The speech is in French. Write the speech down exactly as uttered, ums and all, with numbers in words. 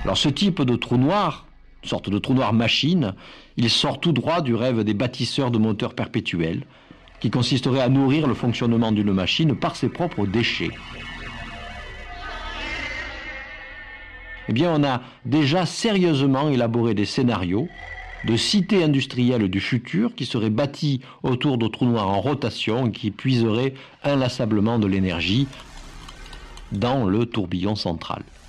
Alors ce type de trou noir, une sorte de trou noir machine, il sort tout droit du rêve des bâtisseurs de moteurs perpétuels, qui consisterait à nourrir le fonctionnement d'une machine par ses propres déchets. Eh bien, on a déjà sérieusement élaboré des scénarios de cités industrielles du futur qui seraient bâties autour de trous noirs en rotation et qui puiseraient inlassablement de l'énergie dans le tourbillon central.